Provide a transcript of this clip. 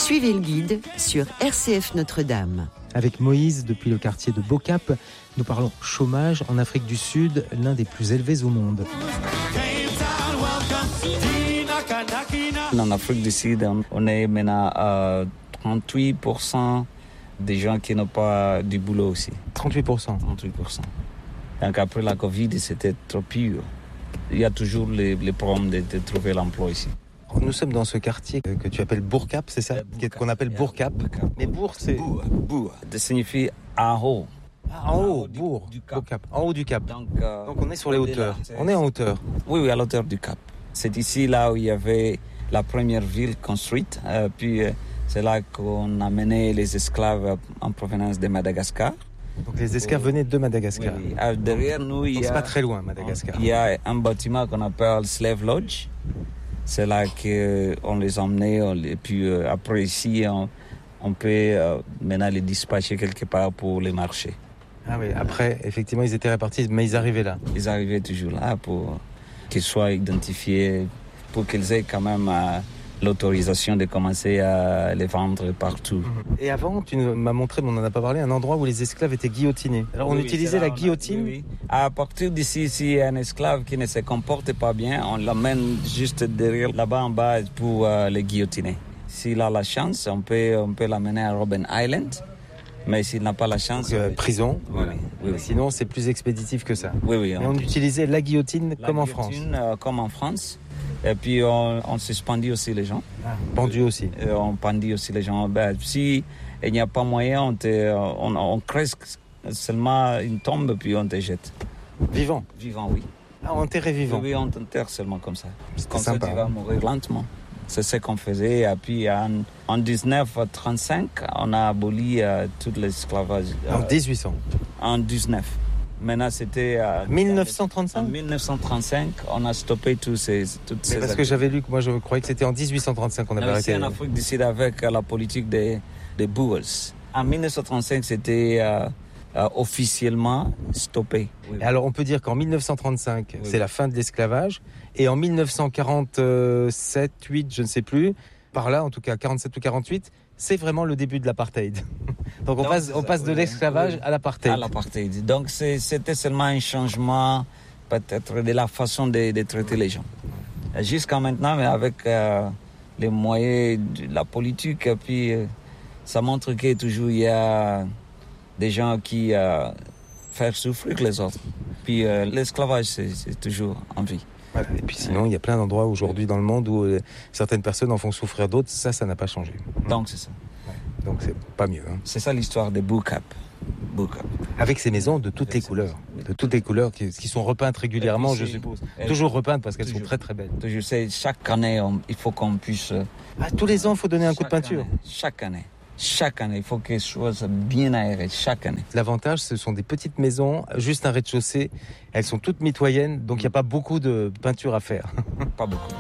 Suivez le guide sur RCF Notre-Dame. Avec Moïse, depuis le quartier de Bocap, nous parlons chômage en Afrique du Sud, l'un des plus élevés au monde. En Afrique du Sud, on est maintenant à 38% des gens qui n'ont pas du boulot aussi. 38%. 38%. Donc après la Covid, c'était trop pire. Il y a toujours les problèmes de trouver l'emploi ici. Nous sommes dans ce quartier que tu appelles Bourcap, c'est ça? Qu'on appelle Bourcap. Mais Bourg, c'est... Bourg. Ça signifie en haut. En haut, Bourg, du Cap. Bourcap. En haut du Cap. Donc on est sur les hauteurs. On est en hauteur. Oui, à l'auteur du Cap. C'est ici, là où il y avait la première ville construite. Puis c'est là qu'on a mené les esclaves en provenance de Madagascar. Donc les esclaves venaient de Madagascar. Oui. Derrière nous, c'est pas très loin, Madagascar. Il y a un bâtiment qu'on appelle Slave Lodge. C'est là qu'on les emmenait. Et puis après ici, on peut maintenant les dispatcher quelque part pour les marchés. Ah oui, après, effectivement, ils étaient répartis, mais ils arrivaient là. Ils arrivaient toujours là pour qu'ils soient identifiés, pour qu'ils aient quand même l'autorisation de commencer à les vendre partout. Et avant, tu m'as montré, mais on n'en a pas parlé, un endroit où les esclaves étaient guillotinés. Alors on utilisait la guillotine. Oui. À partir d'ici, s'il y a un esclave qui ne se comporte pas bien, on l'amène juste derrière, là-bas en bas, pour les guillotiner. S'il a la chance, on peut l'amener à Robben Island. Mais s'il n'a pas la chance... Donc, prison. Oui. Sinon, c'est plus expéditif que ça. Oui. Mais on utilisait la guillotine comme en France. Comme en France. Et puis, on suspendit aussi les gens. Pendu aussi. On pendit aussi les gens. Si il n'y a pas moyen, on crée seulement une tombe, puis on te jette. Vivant? Vivant, oui. Ah, enterré vivant? Oui, on t'enterre seulement comme ça. C'était sympa. Ça, tu vas mourir lentement. C'est ce qu'on faisait. Et puis, en 1935, on a aboli tout l'esclavage. En 1800? En 19. Maintenant, c'était... 1935? En 1935, on a stoppé toutes ces... Parce que j'avais lu que moi, je croyais que c'était en 1835 qu'on avait arrêté. C'est en Afrique du Sud avec la politique des Boers. En 1935, c'était officiellement stoppé. Oui. Alors, on peut dire qu'en 1935, c'est la fin de l'esclavage. Et en 1947, 8, je ne sais plus, par là, en tout cas 47 ou 48, c'est vraiment le début de l'apartheid. Donc on passe de l'esclavage à l'apartheid. À l'apartheid. Donc c'était seulement un changement peut-être de la façon de traiter les gens. Jusqu'à maintenant, mais avec les moyens de la politique, puis ça montre que toujours il y a des gens qui font souffrir les autres. Puis l'esclavage, c'est toujours en vie. Voilà. Et puis sinon, il y a plein d'endroits aujourd'hui dans le monde où certaines personnes en font souffrir d'autres. Ça n'a pas changé. Donc c'est ça. Ouais. Donc c'est pas mieux. Hein. C'est ça l'histoire de Bocap. Avec ces maisons de toutes les couleurs. De toutes les couleurs qui sont repeintes régulièrement, je suppose. Toujours repeintes parce qu'elles sont très très belles. Je sais, chaque année, il faut qu'on puisse... tous les ans, il faut donner un coup de peinture. Chaque année, il faut que ce soit bien aéré, chaque année. L'avantage, ce sont des petites maisons, juste un rez-de-chaussée. Elles sont toutes mitoyennes, donc il n'y a pas beaucoup de peinture à faire. Pas beaucoup.